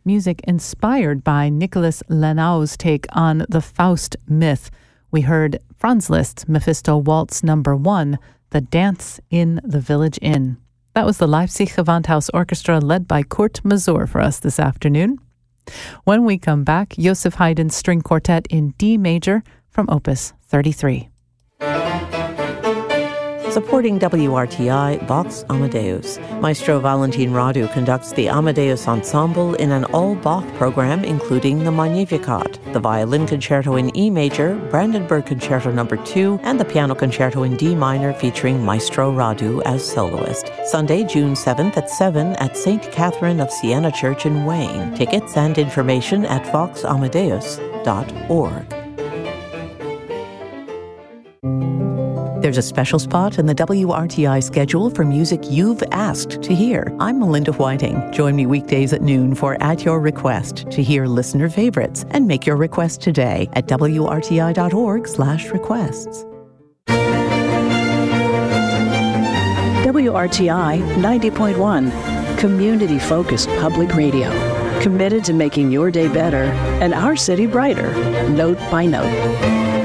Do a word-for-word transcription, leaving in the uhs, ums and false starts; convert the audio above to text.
music inspired by Nicholas Lanau's take on the Faust myth. We heard Franz Liszt's Mephisto Waltz Number One, The Dance in the Village Inn. That was the Leipzig Gewandhaus Orchestra led by Kurt Masur for us this afternoon. When we come back, Joseph Haydn's String Quartet in D major from Opus thirty-three. Supporting W R T I, Vox Amadeus. Maestro Valentin Radu conducts the Amadeus Ensemble in an all-Bach program, including the Magnificat, the Violin Concerto in E major, Brandenburg Concerto Number two, and the Piano Concerto in D minor featuring Maestro Radu as soloist. Sunday, June seventh at seven at Saint Catherine of Siena Church in Wayne. Tickets and information at vox amadeus dot org. There's a special spot in the W R T I schedule for music you've asked to hear. I'm Melinda Whiting. Join me weekdays at noon for At Your Request to hear listener favorites and make your request today at W R T I dot org slash requests. W R T I ninety point one, community-focused public radio, committed to making your day better and our city brighter, note by note.